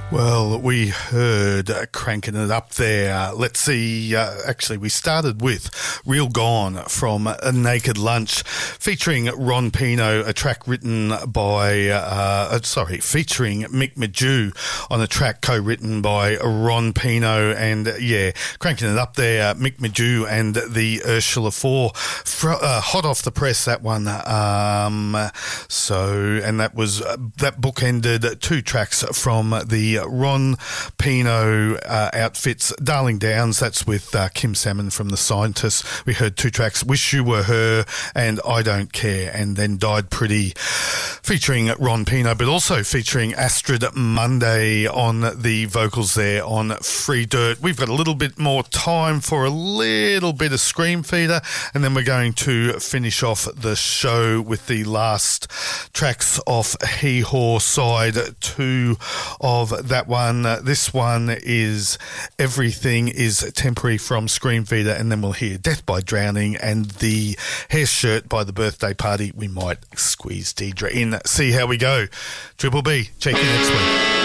Well, we heard Cranking It Up there. Let's see, actually we started with Real Gone from A Naked Lunch featuring Ron Pino, a track written by, featuring Mick Mageau on a track co-written by Ron Pino, and Cranking It Up there, Mick Mageau and the Ursula 4. Hot off the press, that one. And that bookended two tracks from the Ron Pino outfits. Darling Downs, that's with Kim Salmon from The Scientists. We heard two tracks, Wish You Were Her and I Don't Care, and then Died Pretty featuring Ron Pino, but also featuring Astrid Monday on the vocals there on Free Dirt. We've got a little bit more time for a little bit of Scream Feeder, and then we're going to finish off the show with the last tracks off Hee Haw side 2 of that one. This one is Everything Is Temporary from Scream Feeder, and then we'll hear Death by Drowning and the Hair Shirt by The Birthday Party. We might squeeze Deidre in, see how we go. Triple B, check you next week.